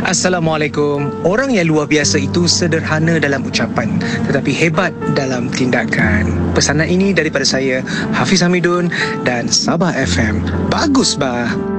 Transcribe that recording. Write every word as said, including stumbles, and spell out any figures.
Assalamualaikum. Orang yang luar biasa itu sederhana dalam ucapan tetapi hebat dalam tindakan. Pesanan ini daripada saya, Hafiz Hamidun dan Sabah F M. Bagus bah.